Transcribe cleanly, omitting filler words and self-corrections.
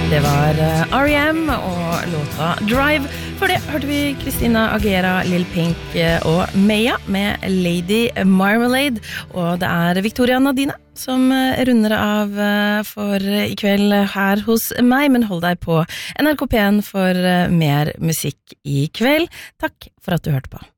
Det var R.E.M. og låta Drive. For det hørte vi Christina Aguilera, Lil Pink og Maya med Lady Marmalade. Og det er Victoria Nadine som runder av for i kveld her hos meg. Men hold deg på NRK P1 for mer musikk i kveld. Takk for at du hørte på.